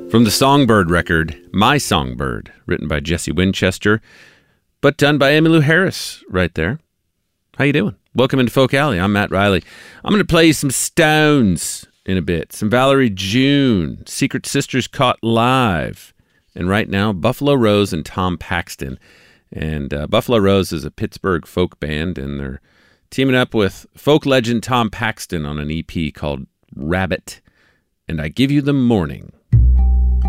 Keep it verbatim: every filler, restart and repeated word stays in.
From the Songbird record, My Songbird, written by Jesse Winchester, but done by Emmylou Harris right there. How you doing? Welcome into Folk Alley. I'm Matt Riley. I'm going to play you some Stones in a bit. Some Valerie June, Secret Sisters Caught Live, and right now, Buffalo Rose and Tom Paxton. And uh, Buffalo Rose is a Pittsburgh folk band, and they're teaming up with folk legend Tom Paxton on an E P called Rabbit, and I Give You the Morning.